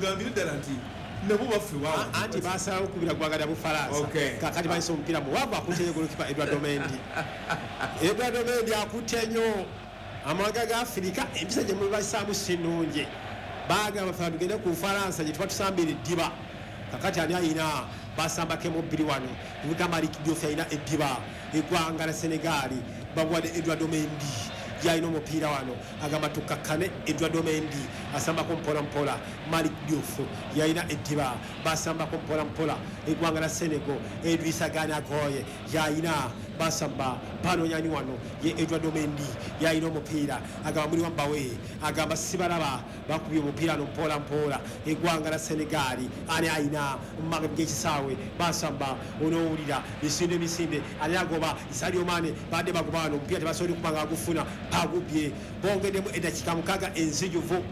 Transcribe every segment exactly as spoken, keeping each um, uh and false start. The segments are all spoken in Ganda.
bagambire ddala nti nabo baffe wawa anti basalawo okubira gwagala Bufalansa kakati bayise omupiira muwavu akutte golikipa Edouard Mendy Edouard Mendy akutte nnyo amawanga ga Afirika empisa gye mubasaamu sinungi bagamba ffe tugende ku Bufalansa gye tuba tusambira eddiba kakati ani ayina basambako emubbiri wano tuvuga Malik Diouf ayina eddiba eggwanga la Senegali babuwadde Edouard Mendy yalina omupiira wano agamba tukakkane Edouard Mendy asambako mpola mpola Malik Diouf yalina eddiba basambako mpola mpola eggwanga la Senegal Idrissa Gana Gueye yalina basamba panonyani wano ye Edouard Mendy yalina omupiira agamba muli wambawe agamba sibalaba bakubye omupiira no mpola mpola eggwanga la Senegali ani ayina mumagadi g'ekisaawe basamba onowulira misinde misinde ani agoba Sadio Mane badde bagoba wano omupiira tebasobodde kubanga agufuna pagubye bongeddemu eddakiika mukaaga enzijuvu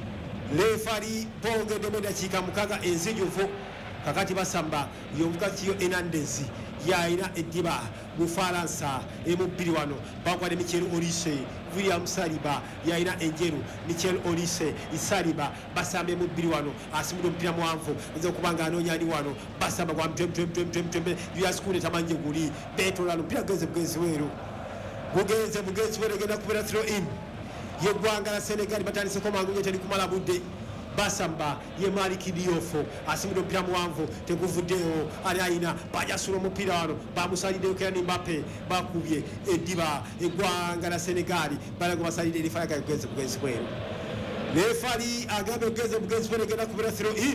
lefari bongeddemu eddakiika mukaaga enzijuvu kakati basamba yomukakiyo Hernandez yalina eddiba Bufalansa emubbiri wano bagwadde Mikel Olise William Saliba yalina enjeru Mikel Olise Saliba basamba emubbiri wano asimudde omupiira muwanvu nze okubanga anoonya ali wano basamba gwa mtwemtwemtwemtwemtwembe yasikune tamanje guli betolano omupiira gugenze bugenzi weeru gugenze bugenzi weeru egenda kubeera throw in yeggwanga la Senegal batandiseko mangu nyo teri kumala budde basamba ye Malik Diouf asimudde omupiira muwanvu teguvuddeyo ali ayina bajasula omupiira wano bamusaliddeyo Kylian Mbappe bakubye eddiba eggwanga la Senegal balaga basalidde erifaya ga bugenzi bugenzi bweru lefali agambe bugenzi bugenzi bweru egenda kubeera throw in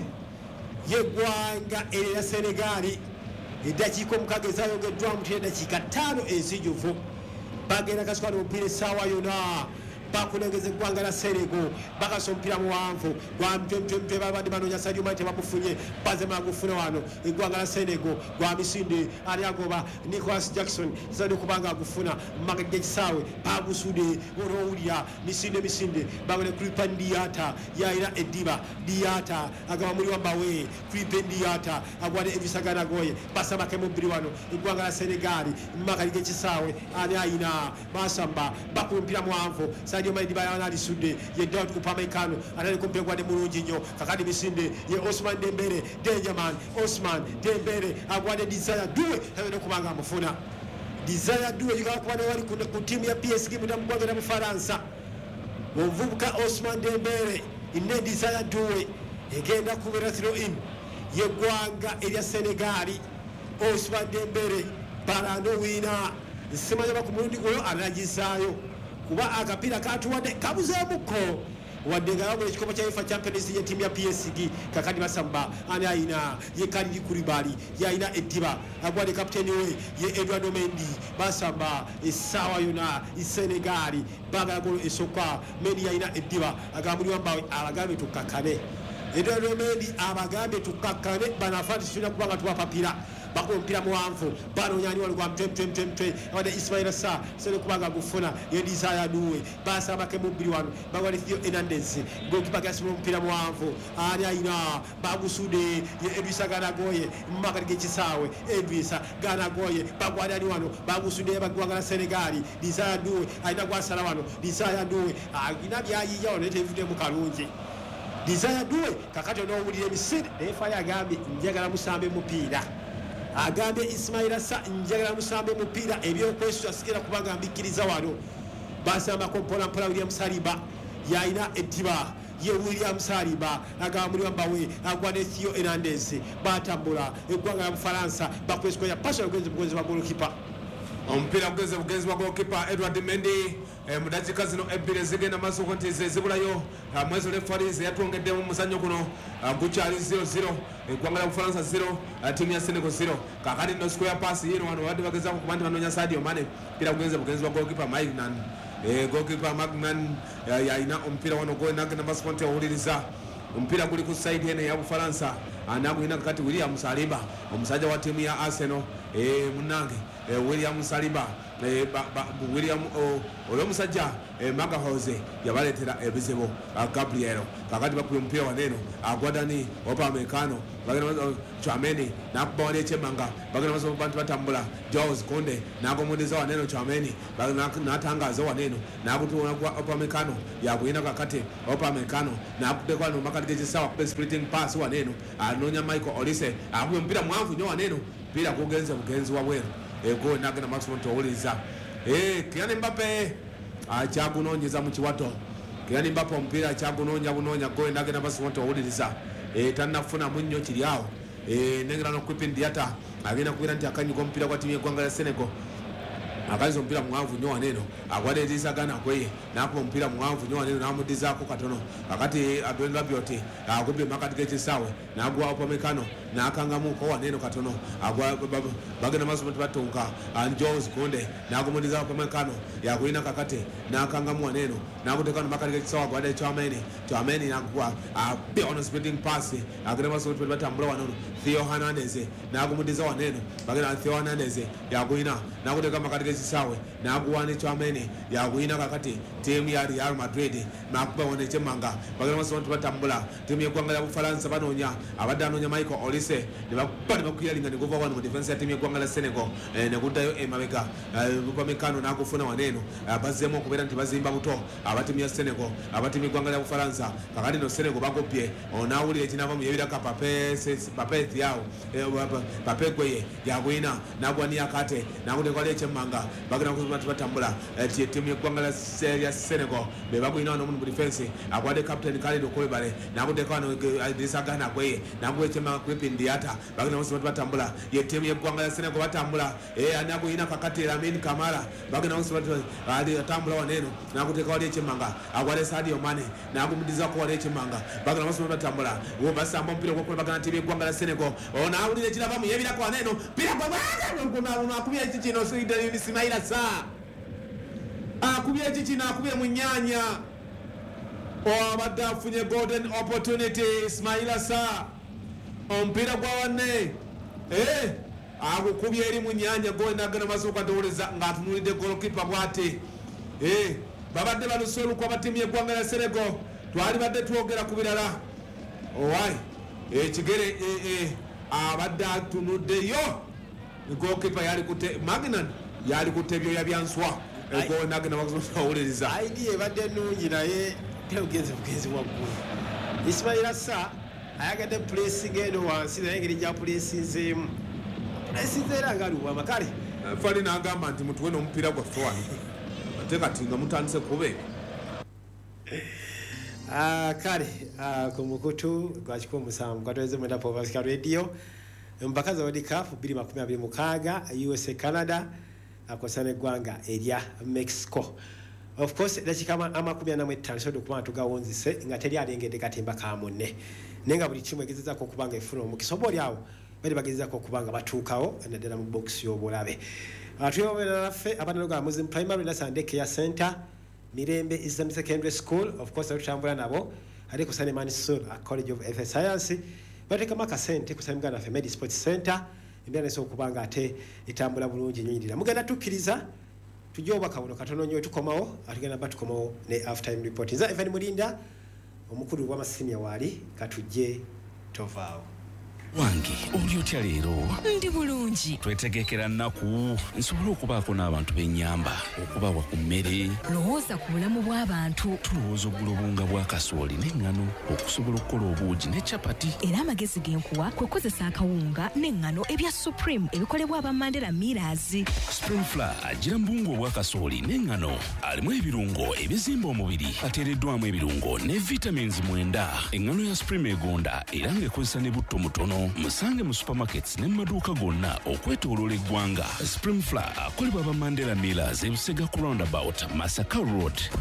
yeggwanga erya Senegal eddakiika omukaaga ezayogeddwamu tuli eddakiika ttaano enzijuvu bagenda kasukana omupiira essaawa yona bakulengeza eggwanga la Senegal bakasa omupiira muwanvu gwa mtwemtwemtwe babadde banoonya Sadio Mane tebamufunye bazemala gufuna wano eggwanga la Senegal gwa misinde ali agoba Nicholas Jackson tizadde okubanga agufuna mumagadi g'ekisaawe bagusudde olwowulira misinde misinde babone Kripin Diata yalina eddiba Diata agamba muli wambawe Kripin Diata agwadde Idrissa Gana Gueye basambako emubbiri wano eggwanga la Senegal mumagadi g'ekisaawe ani ayina basamba bakula omupiira muwanvu Sadio Mane dibayana alisudde ye Daud Upamecano atali kumpe gwadde mulungi nnyo kakati misinde ye Ousmane Dembele Dangerman Ousmane Dembele agwadde Desire Doué tayina kubanga amufuna Desire Doué yigala kuba wali ku tiimu ya P S G mutamukwagera mu Faransa omuvubuka Ousmane Dembele ne Desire Doué egenda kubeera throw in yeggwanga erya Senegal Ousmane Dembele balando wina nsimanya baku mulundi gulo alagizaayo kuba akapiira katuwadde kabuzeemuko wadde nga yawula ekikopo kya UEFA Champions League tiimu ya P S G kakati basamba ani ayina ye Kalidou Koulibaly yalina eddiba agwadde kapiteeni we ye Edouard Mendy basamba essaawa yona Senegal bagala golo esooka Mendy yalina eddiba agamba muli wambawe abagambe tukakkane Edouard Mendy abagambe tukakkane banafaati tulina kubanga tubapapira bakuba omupiira muwanvu banoonyani wali gwa mtwemtwemtwemtwe awadde Ismaila Sarr sene kubanga gufuna ye Desire Doué basambako emubbiri wano bagwadde Theo Hernandez golikipa gasibula omupiira muwanvu ani ayina bagusudde ye Idrissa Gana Gueye mumakati g'ekisaawe Idrissa Gana Gueye bagwadde ani wano bagusudde ye baggwanga la Senegal Desire Doué ayina gwasala wano Desire Doué agina byayiya wano naye tebivuddemu kalungi Desire Doué kakati onoowulira emisinde neefayo agambye njagala musambe mupiira agambe Ismaila Sarr njagala musambe mupiira ebyokwesusa sigenda kubanga mbikkiriza wano basambako mpola mpola William Saliba yalina eddiba ye William Saliba agamba muli wambawe agwadde Theo Hernandez batambula eggwanga la Bufalansa bakwesikoya pasha ogenzi bugenzi bwa golikipa omupiira gugenze bugenzi bwa golikipa Edouard Mendy mu dakiika zino ebbiri ezigenda maaso nti zezibulayo mwezo lefarize yatwongeddemu muzannyo guno gukyali zero zero eggwanga la Bufalansa zero tiimu ya Senegal zero kakati nno siko ya paasi yino wano badde bagezaako kuba nti banoonya Sadio Mane mupiira gugenze bugenzi bwa golikipa Magnan golikipa Magnan yalina omupiira wano gwenagenda maaso nti awuliriza omupiira guli ku saidi eno eya Bufalansa anagulina kakati William Saliba omusajja wa tiimu ya Arsenal eh munange eh, William Saliba eh, ba, ba, William olwomusajja eh, Magahoze yabaletera ebizibu uh, Gabriel kakati bakuye mpira waneno agwadani Opamecano bagenda Chouameni nakubawali ekyemmanga bagenda maso bantu batambula Jose Konde nagomondiza waneno Chouameni natangaza waneno nakutuona kwa Opamecano yakuyina kakati Opamecano nakudekwa no makati gechisawa kupe splitting pass waneno anonya Michael Olise akuye mpira mwanvu nyo waneno mpira kugenza mugenzi wa bwero ego nagenda maximum towuliza eh Kylian Mbappe achakunonyeza mu kiwato Kylian Mbappe ompira achakunonya bunonya go nagenda maximum towuliza eh tanafuna munyo kiriawo eh nengera no Kripin Diata agenda kubira nti akanyuko mpira kwa timu y'eggwanga ya Senegal akazi mpira mwanvu nyo waneno agwadiriza gana kweye napo mpira mwanvu nyo waneno namudiza ko katono akati Abdul Rabiot akubye makati gechisawe nagwa Opamecano nakangamu ko waneno katono agwa bagena maso batunga Jose Konde nagomudiza Opamecano yakuina kakati nakangamu waneno nakutekana makati gechisawe gwade Chouameni Chouameni nagwa a on speeding pass agena maso batambula waneno Theo Hernandez nagomudiza waneno bagena Theo Hernandez yakuina nakuteka makati sawe naguwane Chouameni yakuina kakati timu ya Real Madrid nakuba wone chemanga bagala masonto batambula timu y'eggwanga ya Bufaransa banonya abadanonya Michael Olise nebapani bakuyira linga ngova wano mu defense ya timu y'eggwanga ya Senegal ne kudayo emabega Opamecano nakufuna waneno bazemo kubera nti bazimba buto abatimu ya Senegal abatimu y'eggwanga ya Bufaransa kakati no Senegal bagopye onawulira ekinava mu yebira ka Pape Pape yao Pape kweye yakuina nagwani akate nakutekwale chemanga bagenda kuzuma batambula eti timu y'eggwanga ya Senegal be bagwina no mu defense akwade captain Khalid Koulibaly nakudeka no disagana kweye nabwe chema Kripin Diata bagenda kuzuma batambula ye timu y'eggwanga ya Senegal batambula eh anagwina kakati Lamine Camara bagenda kuzuma ali atambula waneno nakudeka wale chemanga akwade Sadio Mane nakumudiza ko wale chemanga bagenda kuzuma batambula wo basamba mpira kwa bagenda timu y'eggwanga ya Senegal ona awulire kirava mu yebira kwa waneno pira kwa bana nakubya iki kino Sida Ismaila Sarr akubye iki kino akubye munyanya obadde afunye golden opportunity Ismaila Sarr ompira gwa wanne eh akukubye eri munyanya go nagana masuka ndowoleza ngatunulide goalkeeper bwate eh babadde balusolu kwa batimu y'eggwanga ya Senegal twali badde twogera ku birala owai ekigere eh eh abadde atunuddeyo goalkeeper yali kute Magnan yali kutebyo ya byanswa ego nagena bakuzowuliriza idea ebadde nungi naye terugenze bugenzi waggulu Ismaila Sarr ayagadde place geno wansi naye ngeri gya place nzeemu place nzeera nga luwa makale fali nagamba nti mutuwe n'omupiira gwaffe wano ate kati nga mutandise kube ah kale ah ku mukutu gwa kikumi musanvu kwatweze mwenda Povasika Radio mpaka za World Cup bbiri makumi abiri mukaaga U S A Canada akosana eggwanga erya Mexico. Of course dakika amakumi ana mu ttaano so dokuba tugawonzise nga teri alengedde katemba ka munne nenga buli kimu egezezaako okubanga efuna omukisa oba oli awo bali bagezezaako okubanga batuukawo naddala mu box y'obulabe. Atuyobera naffe abaana ga Muslim Primary Sunday Care Center Mirembe Islamic Secondary School of course tutambula nabo ali ku Sanemani School College of Health Science bateka makasente kusamga na Family Sports Center imbere so kubanga ate itambula bulungi nyindira mugenda tukiriza tujoba kabuno katono nyo tukomawo atigenda batukomawo ne after time report za Evan Mulinda omukuru wa masinia wali katuje tovao wangi oli otya leero ndi bulungi twetegekera nnaku nsobola okubaako n'abantu b'ennyamba okubawa ku mmere lowooza ku bulamu bw'abantu tulowooza oggula obunga bwa kasooli n'eŋŋano okusobola okukola obuugi ne capati era amagezi genkuwa kwe kukozesa akawunga n'eŋŋano ebya Supreme ebikolebwa aba Mandela Millers. Spring Flour agira mbungu obwa kasooli n'eŋŋano alimu ebirungo ebizimba omubiri ateereddwamu ebirungo ne vitamins mwenda eŋŋano ya Supreme egonda era ng'ekozesa ne butto mutono musange mu supermarkets ne maduuka gonna okwetooloola eggwanga. Spring Flour akolebwa aba Mandela Millers ebusega ku roundabout Masaka Road.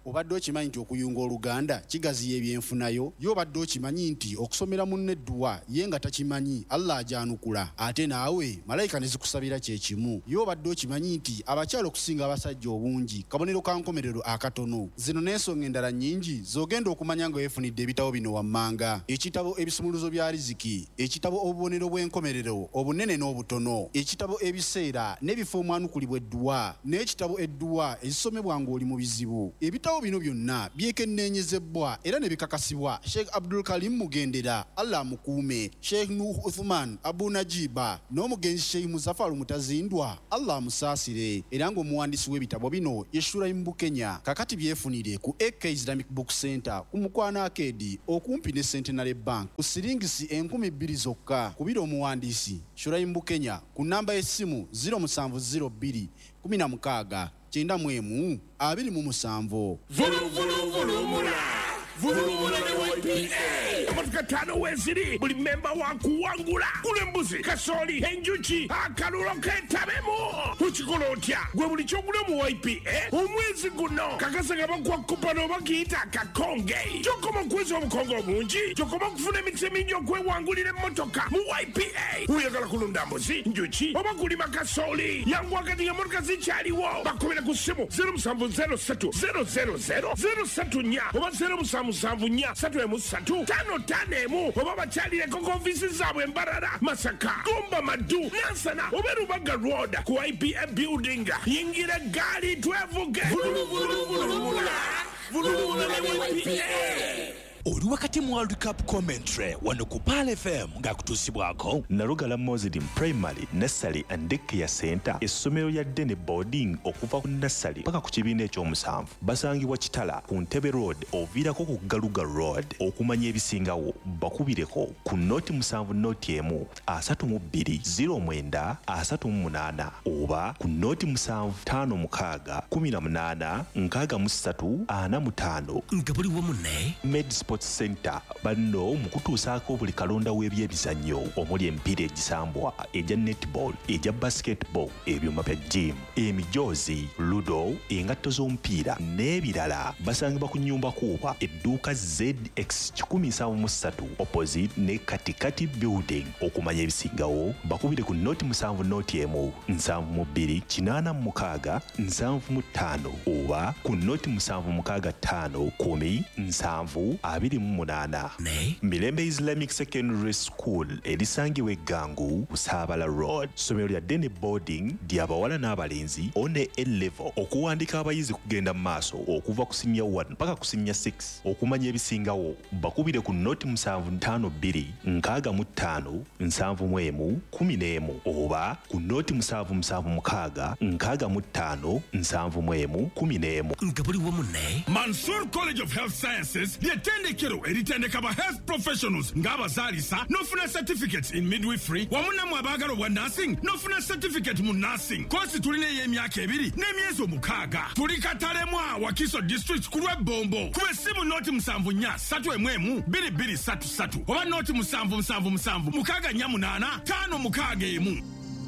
obadde okimanyi nti okuyunga oluganda kigaziya ebyenfunayo yo obadde okimanyi nti okusomera munne edduwa ye nga takimanyi Allah ajanukula ate naawe malayika ne zikusabira kye kimu yo obadde okimanyi nti abakyala okusinga abasajja obungi kabonero ka nkomerero akatono zino n'ensonga endala nnyingi z'ogenda okumanya nga weefunidde ebitabo bino wammanga ekitabo ebisumuluzo bya riziki ekitabo obubonero bw'enkomerero obunene n'obutono ekitabo ebiseera n'ebifo omwanukulibwa edduwa n'ekitabo edduwa ezisomebwa ng'oli mu bizibu ebitabo bino byonna byekenneenyezebwa era ne bikakasibwa Sheikh Abdul Karim Mugendera Allah mukuume Sheikh Nuh Uthman Abu Najiba n'omugenzi Sheikh Muzaffar Mutazindwa Allah musaasire era ng'omuwandiisi w'ebitabo bino Yeshura mu Kenya kakati byefunire ku A K Islamic Book Center ku Mukwana Arcade okumpi ne Centenary Bank ku siringisi enkumi bbiri zokka kubira omuwandiisi Shura mu Kenya ku namba y'essimu zero seven zero two kumi na mukaaga kyenda mu emu abiri mu musanvu. Vulu vulu vulumula vulumula ne Y P A amafuka tano weziri buli memba wakuwangula kule mbuzi kasoli enjuki akalulo ketabemo tukikola otya gwe buli kyogula mu Y P A omwezi guno kakasa nga bakwa kupano bakiyita kakonge kyokoma okwezi obukonge obungi kyokoma okufuna emikisa emingi okwewangulira emmotoka mu Y P A oyagala kulunda mbuzi njuki oba kulima kasoli yangu wakati nga motoka zikyaliwo bakubira ku ssimu zero seven zero three zero zero zero zero three nnya oba zero seven seven nnya three emu three tano tano emu oba bakyalireko ku ofiisi zaabwe Mbarara Masaka Gomba Madu Nansana oba Rubaga Road ku Y P A building yingira gaali twevuge vuluvuluvulumula vuluvula ne Y P A. Oli wakati mu World Cup commentary wano ku Pal F M ng'akutuusibwako Nalugala Muslim Primary Nursery and Daycare Center essomero lya Dene Boarding okuva ku nursery paka ku kibiina ekyomusanvu basangibwa Kitala ku Ntebe Road oviirako ku Galuga Road okumanya ebisingawo bakubireko ku noti musanvu noti emu asatu mu bbiri zero mwenda asatu mu munaana oba ku noti musanvu ttaano mukaaga kumi na munaana nkaaga mu ssatu ana mu ttaano nga buli wamu ne Med Sports Center banno mu kutuusaako buli kalonda w'ebyebizannyo omuli emipiira egisambwa egya netball egya basketball ebyuma bya gym emijoozi ludo engatto z'omupiira n'ebirala basangibwa ku nnyumba kuuba edduuka Z X one seven three opposite ne katikati building okumanya ebisingawo bakubire ku noti musanvu noti emu nsanvu mu bbiri kinaana mu mukaaga nsanvu mu ttaano oba ku noti musanvu mukaaga ttaano kumi nsanvu abiri mu munaana ne Mirembe Islamic Secondary School erisangibwa Eggangu Busaabala Road somero lya Dene Boarding ly'abawala n'abalenzi one A level okuwandika abayizi kugenda mu maaso okuva ku senior one mpaka ku senior six okumanya ebisingawo bakubire ku noti musanvu ttaano bbiri nkaaga mu ttaano nsanvu mu emu kumi n'emu oba ku noti musanvu musanvu mukaaga nkaaga mu ttaano nsanvu mu emu kumi n'emu nga buli wamu ne Mansour College of Health Sciences ly'ettendekero eritendeka ba health professionals ng'abazaalisa n'ofuna certificates in midwifery wamu nammwe abaagala obwa nursing n'ofuna certificate mu nursing kosi tulina ey'emyaka ebiri n'emyezi omukaaga tuli Katalema Wakiso district ku lw'ebbombo ku essimu noti musanvu nnya ssatu emu emu bbiri bbiri ssatu ssatu oba noti musanvu musanvu musanvu mukaaga nnya munaana ttaano mukaaga emu.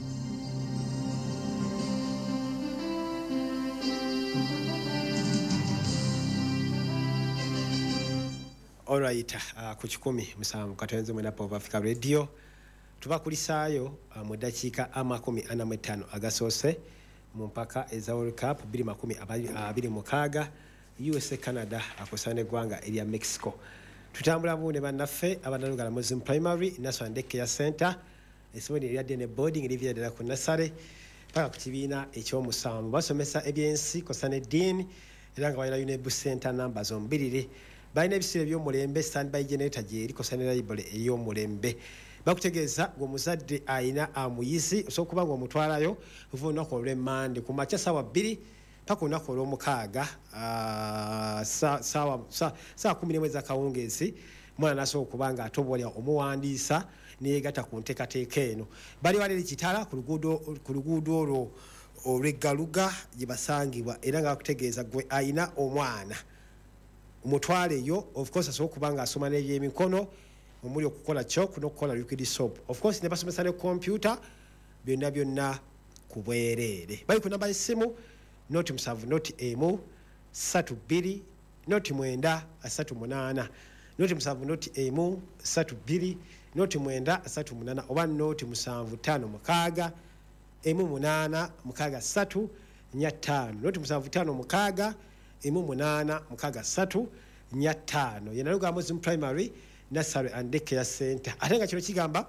Alright, uh, ku kikumi musanvu katonze mwena Pop Africa Radio tubakulisaayo uh, mu dakiika amakumi ana mu ttaano agasoose mu mpaka eza World Cup bbiri makumi abiri mukaaga U S A Canada akusana eggwanga erya Mexico. Tutambula buune bannaffe abanalugala Muslim Primary National Daycare Center essomero erya Dene Boarding erivira ddala ku nasale paka ku kibiina ekyomusanvu basomesa ebyensi kosana eddiini era nga balina UNEB Center namba zombiriri balina ebisibo by'omulembe standby generator gyeri kosana library ey'omulembe bakutegeeza ng'omuzadde ayina amuyizi osobola okuba nga omutwalayo ova olunaku olw'emmande ku makya ssaawa bbiri paka olunaku olw'omukaaga ssaawa kumi n'emu ez'akawungeezi omwana n'asobola okuba nga atobolya omuwandiisa neyegatta ku nteekateeka eno bali waleeri Kitala ku luguudo olwo olw'eggaluga gye basangibwa era nga bakutegeeza gwe ayina omwana omutwaleyo of course asobola okuba nga asoma n'ebyemikono omuli okukola chalk n'okukola liquid soap of course ne basomesa ne computer byonna byonna ku bwereere bali ku namba y'essimu noti musanvu noti emu ssatu bbiri noti mwenda asatu munana noti musanvu noti emu satu bbiri noti mwenda asatu munana oba noti musanvu tano mukaaga emu munana mukaaga satu nya ttaano noti musanvu tano mukaaga emu munana mukaaga satu nya ttaano yenaluga Muslim Primary Nursery and Daycare Center ate nga kino kigamba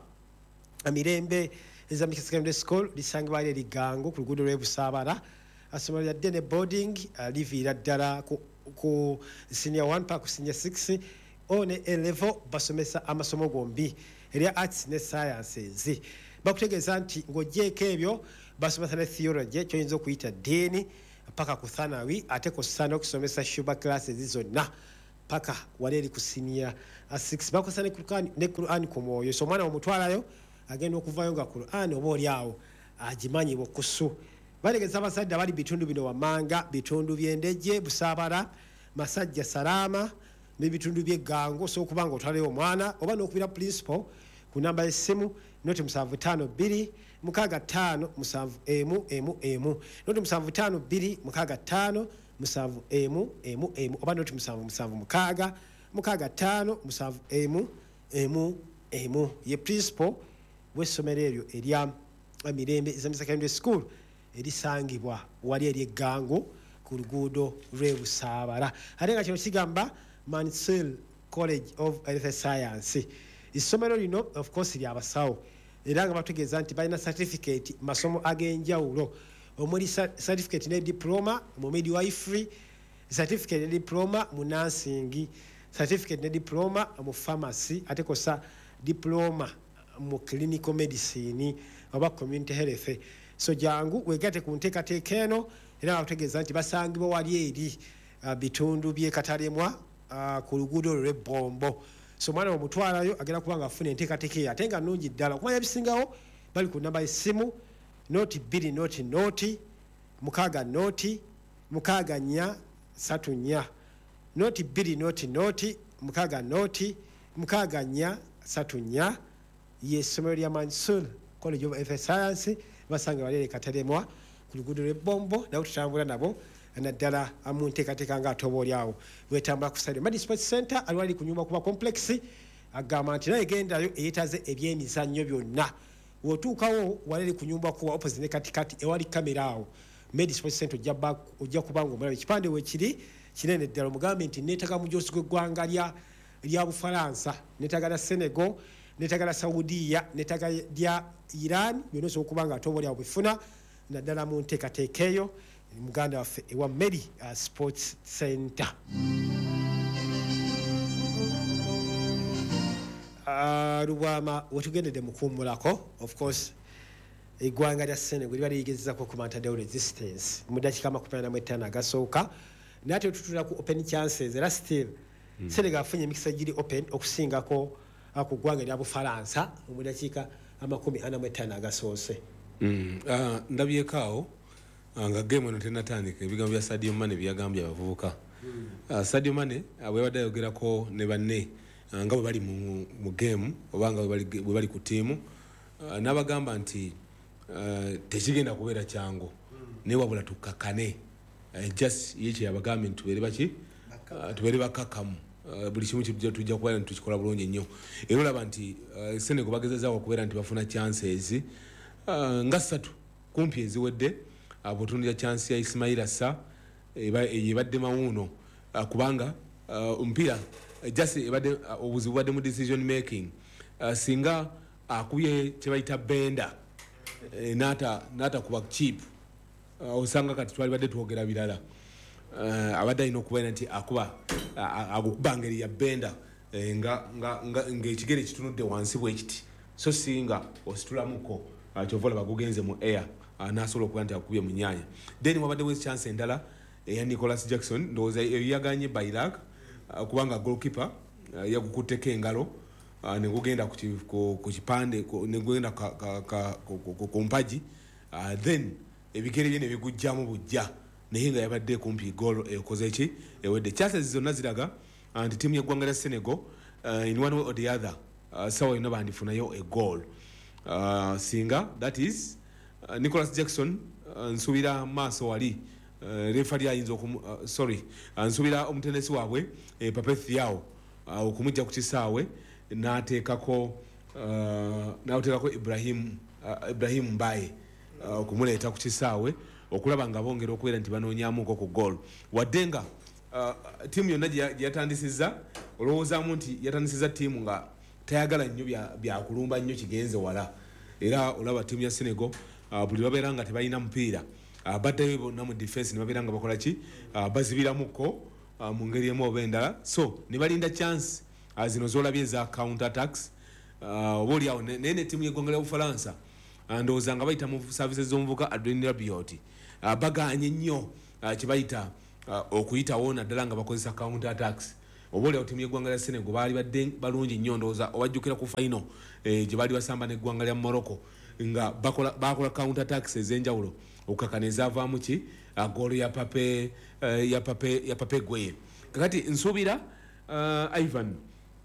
Mirembe Islamic Secondary School lisangibwa eri Gango ku luguudo lw'e Busaabala asomero lya Dene boarding liviira ddala ku, ku senior one pa ku senior six one A level basomesa amasomo gombi erya arts ne sciences bakutegeeza nti ng'ogyeko ebyo basomesa ne theology kyoyinza okuyita ddiini paka ku thanawi ate kussa n'okusomesa shuba classes zonna paka wali eri ku senior six bakozesa ne Qur'an ku mwoyo so omwana omutwalayo agenda okuvayo nga Qur'an oba oli awo agimanyi bw'okusu bategeeza abasajja bali bitundu bino Wammanga bitundu by'Endejje Busaabala Masajja Salama n'ebitundu by'Eggango so okubanga otwalayo omwana oba n'okubira principal ku namba y'essimu noti musanvu ttaano bbiri mukaaga ttaano musanvu emu emu emu noti musanvu ttaano bbiri mukaaga ttaano musanvu emu emu emu oba noti musanvu musanvu mukaaga mukaaga ttaano musanvu emu emu emu ye principal w'essomero eryo erya Mirembe Islamic Secondary School erisangibwa wali eri Eggango ku luguudo lw'e Busaabala ate nga kino kigamba Mansell College of Health Science essomero lino of course lya basawo era nga bategeeza nti balina certificate masomo ag'enjawulo omuli certificate ne diploma mu midwifery certificate ne diploma mu nursing certificate ne diploma mu pharmacy ate kosa diploma mu clinical medicine oba community health so jangu wegate ku nteekateeka eno era bategeeza nti basangibwa wali eri uh, bitundu by'e Katalemwa uh, ku luguudo lw'Ebombo so mwana omutwalayo agenda kubanga afuna enteekateeka eyo ate nga nnungi ddala okumanya ebisingawo bali ku namba y'essimu noti bbiri noti noti mukaaga noti mukaaga nnya satu nnya noti bbiri noti noti mukaaga noti mukaaga nnya satu nnya y'essomero lya Mansell College of Health Science basanga balere Katalemwa ku luguudo lw'Ebombo nawo tutambula nabo naddala mu nteekateeka nga ate oba oli awo wetambula ku Stadium Madi Sports Center aliwali ku nyumba kuba complex agamba nti naye gendayo eyeetaze ebyemizannyo byonna wotuukawo walere ku nyumba kuba opposite ne katikati ewali kamera awo Madi Sports Center ojja kubanga omulabe ekipande weekiri kinene ddala omugambe nti neetaaga mujoozi gw'eggwanga lya lya Bufalansa neetaaga lya Senegal neetaaga lya Saudiya neetaaga lya Iran byonna osobola okubanga ate oba oli awo bifuna naddala mu nteekateeka eyo muganda waffe ewa Medi uh, Sports Center uh, Lubwama wetugendedde mukuumulako of course eggwanga lya Senegal liba liyigezezaako kumantadeo resistance mu dakiika makumi ana mu etaano agasooka naye ate tutula ku open chances era still mm. Senegal afunye emikisa giri open okusingako uh, ku ggwanga lya Bufalansa mu dakiika amakumi ana mu etaano agasoose mm. uh, ndabyekaawo nga game eno tennatandika ebigambo bya Sadio Mane byagambye abavubuka mm. uh, Sadio Mane abwebadde ayogerako ne banne uh, nga bwe bali mu, mu game oba nga bwe bali ku tiimu uh, n'abagamba nti uh, tekigenda kubeera kyangu mm. naye wabula tukkakane uh, just ye kye yabagambye nti tubeere baki uh, tubeere bakakamu uh, buli kimu tujja kubeera nti tukikola bulungi nnyo era olaba nti uh, Senegal bagezezaawo okubeera nti bafuna chances uh, nga ssatu kumpi eziwedde abotundira chance ya Ismaila Sa ebadde mawuno kubanga mpira just ebadde obuzibu bwadde mu decision making singa akubye kyebayita benda nata nata kuba cheap osanga kati twali badde twogera birala abadde alina okubeera nti akuba agukubangeri ya benda nga ng'ekigere kitunudde wansi bwekiti so singa ositulamuko kyovola bagugenze mu air nasobola okuba nti akubye mu nnyanja then wabaddewo chance endala eya Nicholas Jackson ndowooza yaganye Bayrak kubanga goalkeeper yagukutteko engalo negugenda ku kipande negugenda ku mpaji then ebigere bye ne bigujjamu bujja naye nga yabadde kumpi goal ekoze ki ewedde chances zonna ziraga nti tiimu y'eggwanga lya Senegal in one way or the other sawa yonna bandifunayo a goal singa that is Uh, Nicholas Jackson uh, nsubira maaso wali uh, refari ayinza okum uh, sorry ansubira omutendesi waabwe eh, Pape Thiaw uh, okumujja ku kisaawe n'ateekako uh, n'ateekako Ibrahim uh, Ibrahim Mbaye uh, okumuleeta ku kisaawe okulaba nga bongera okubeera nti banoonyaamuko ku goal wadde nga uh, tiimu yonna gyeyatandisizza olowoozaamu nti yatandisizza tiimu nga tayagala nnyo byakulumba nnyo kigenze wala era olaba tiimu ya Senegal uh, buli babeera nga tebalina mupiira uh, baddayo bonna mu defense ne babeera nga bakola ki uh, bazibiramuko uh, mu ngeri emu oba endala so ne balinda chance uh, zino zoolabye eza counter attacks uh, oba oliawo naye ne tiimu y'eggwanga lya Bufalansa uh, ndowooza nga bayita mu services z'omuvuka Adrien Rabiot uh, baganye nnyo uh, kye bayita uh, okuyitawo naddala nga bakozesa counter attacks oba oliawo tiimu y'eggwanga lya Senegal baali badde balungi nnyo ndowooza obajjukira ku final eh, gye baali basamba n'eggwanga lya Morocco nga bakola bakola counter attacks ez'enjawulo okukakana ezaavaamu ki uh, goolo ya Pape uh, ya Pape ya Pape Gueye kakati nsuubira uh, Ivan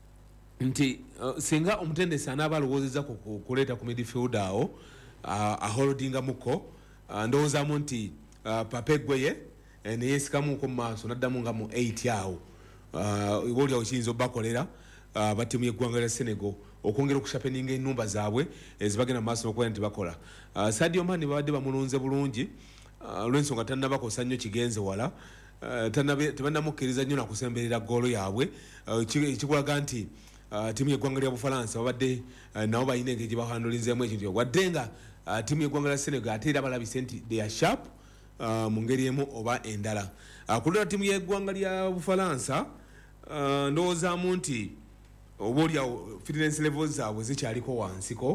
nti uh, singa omutendesi anaaba alowoozezza kuleeta ku midfield awo uh, aholdinga muko uh, ndowoozaamu nti uh, Pape Gueye eh, neyeesikamuko mu maaso naddamu nga mu eight awo uh, oliawo kiyinza obakolera uh, batiimu y'eggwanga lya Senegal okwongera okushapeninga ennumba zaabwe ezibagenda mu maaso n'okubeera nti bakola uh, Sadio Mane babadde bamulunze bulungi uh, olw'ensonga tannabakosa nnyo kigenze wala uh, tebannamukkiriza nnyo nakusemberera goolo yaabwe uh, ekikulaga nti uh, tiimu y'eggwanga lya Bufalansa babadde uh, nabo balina engeri gye bahandulinzeemu ekintu wadde nga uh, tiimu y'eggwanga lya Senegal ate era balabise nti they are sharp uh, mu ngeri emu oba endala uh, kulira tiimu y'eggwanga lya Bufalansa uh, ndowoozaamu nti oba oliawo fitness levels zaabwe zikyaliko wansiko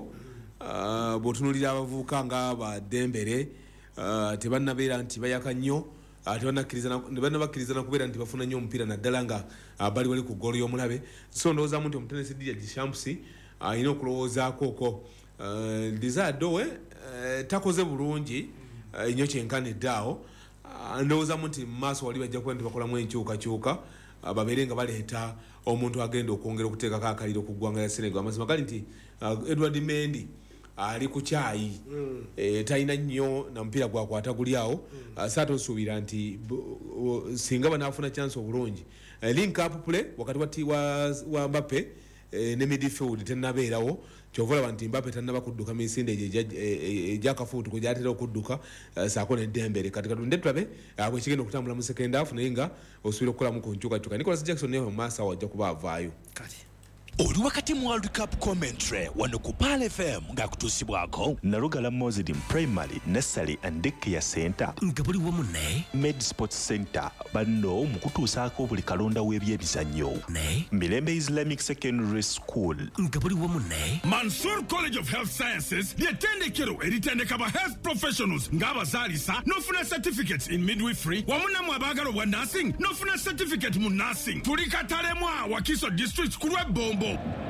uh, bw'otunuulira abavubuka nga Badembere uh, tebannabeera nti bayaka nnyo uh, tebannabakkiriza nakubeera nti bafuna nnyo omupiira naddala nga uh, bali wali ku goolo y'omulabe so ndowoozamu nti omutendesi Didier Deschamps alina uh, okulowoozaako okwo uh, Desire Doe uh, takoze bulungi ennyo uh, kyenkanidde awo uh, ndowoozamu nti mu maaso wali bajja kuba nti bakolamu enkyukakyuka uh, babeere nga baleeta omuntu agenda okwongera okuteekako akaliro ku ggwanga lya Senegal amazima gali nti uh, Edward Mendy ali ku kyayi mm. e, talina nnyo na mupiira gwakwata guli awo mm. uh, saate osuubira nti uh, singa banaafuna chance obulungi uh, link up play wakati wa, wa Mbappe uh, ne midfield tennabeerawo kyova olaba nti Mbappe tannaba kudduka misinde egyo egyakafuutuku gyatera okudduka uh, saako n'eddembere kati katunde tulabe uh, bwe kigenda okutambula mu second half naye nga osuubira okukolamu ku nkyukakyuka Nicholas Jackson naye mu maaso awo ajja kuba avaayo kati oli wakati mu World Cup commentary wano ku Pal F M ng'akutuusibwako Nalugala Mozidi Primary Nursery and Daycare Center nga buli wamu ne Med Sports Center banno mu kutuusaako buli kalonda w'ebyebizannyo ne Mirembe Islamic Secondary School nga buli wamu ne Mansour College of Health Sciences ly'ettendekero eritendeka ba health professionals ng'abazaalisa n'ofuna certificates in midwifery wamu namwe abaagala obwa nursing n'ofuna certificate mu nursing tuli Katalemwa Wakiso District ku lw'Ebombo